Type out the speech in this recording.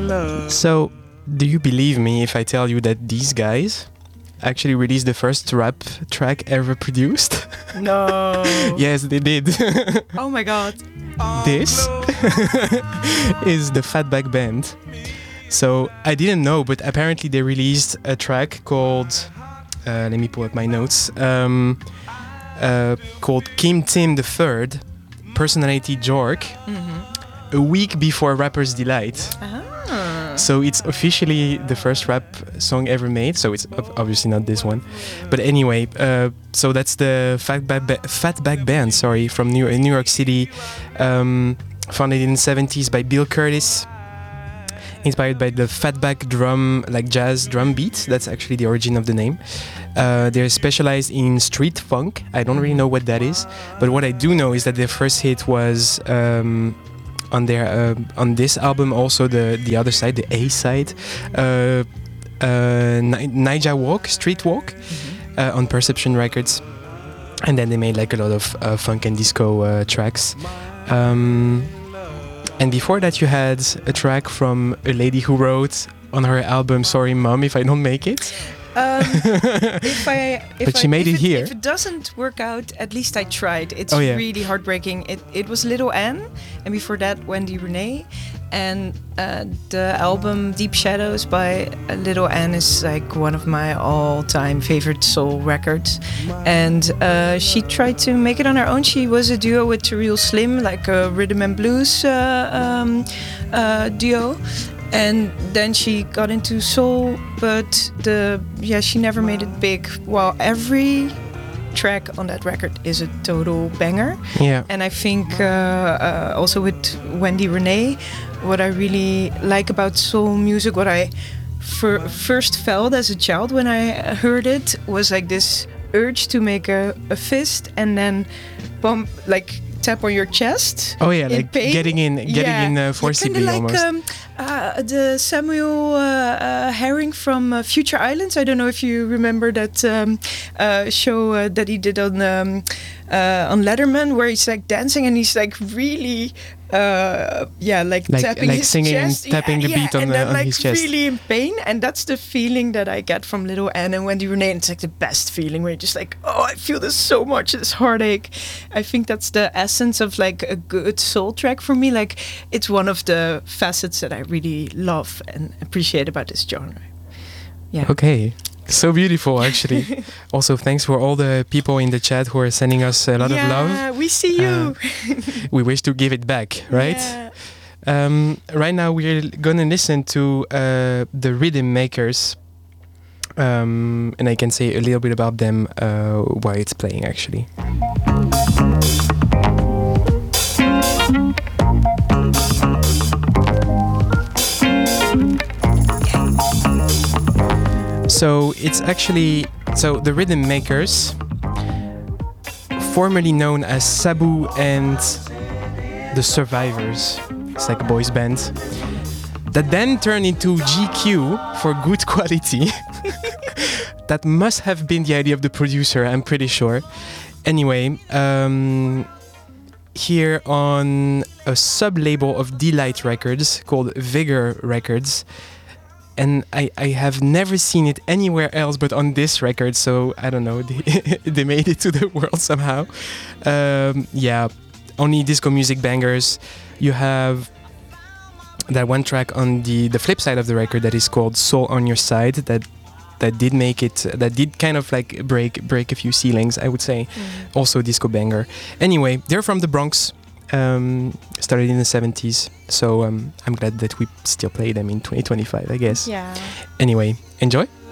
So, do you believe me if I tell you that these guys actually released the first rap track ever produced? No. Yes, they did. Oh my god. This is the Fatback Band. So I didn't know, but apparently they released a track called, let me pull up my notes, called Kim Tim the Third, Personality Jork, a week before Rapper's Delight. So it's officially the first rap song ever made. So it's obviously not this one, but anyway. So that's the Fatback Band. Sorry, from New York City, founded in the 70s by Bill Curtis. Inspired by the Fatback drum, like jazz drum beat. That's actually the origin of the name. They're specialized in street funk. I don't really know what that is, but what I do know is that their first hit was on this album, also the other side, the A side, Naija Walk, Street Walk, on Perception Records, and then they made like a lot of funk and disco tracks. And before that, you had a track from a lady who wrote on her album "Sorry Mom If I Don't Make It." But she made it here. If it doesn't work out, at least I tried. It's Oh, yeah. really heartbreaking. It was Little Anne, and before that Wendy Renee, and the album Deep Shadows by Little Anne is like one of my all-time favorite soul records. And she tried to make it on her own. She was a duo with Terrell Slim, like a rhythm and blues duo. And then she got into soul, but she never made it big. Well, every track on that record is a total banger. Yeah. And I think also with Wendy Renee, what I really like about soul music, what I first felt as a child when I heard it, was like this urge to make a fist and then bump, like tap on your chest. Oh yeah, like pain. getting in forcibly like almost. The Samuel Herring from Future Islands. I don't know if you remember that show that he did on Letterman, where he's like dancing and he's like really tapping his singing chest. and tapping the beat on his chest. Really in pain, and that's the feeling that I get from Little Anne and Wendy Renee. And it's like the best feeling where you're just like, oh, I feel this so much, this heartache. I think that's the essence of like a good soul track for me. Like it's one of the facets that I really love and appreciate about this genre. Yeah. Okay. So beautiful, actually. Also, thanks for all the people in the chat who are sending us a lot of love. Yeah, we see you. We wish to give it back, right? Yeah. Right now, we're gonna listen to the Rhythm Makers, and I can say a little bit about them while it's playing, actually. So it's actually the Rhythm Makers, formerly known as Sabu and the Survivors. It's like a boys band that then turned into GQ for Good Quality. That must have been the idea of the producer, I'm pretty sure. Anyway, here on a sub-label of Delight Records called Vigor Records. And I have never seen it anywhere else but on this record, so I don't know, they made it to the world somehow. Only disco music bangers. You have that one track on the flip side of the record that is called Soul on Your Side, that did make it, that did kind of like break a few ceilings, I would say. Also disco banger. Anyway, they're from the Bronx. Started in the 70s, so I'm glad that we still play them in 2025, I guess. Yeah. Anyway, enjoy.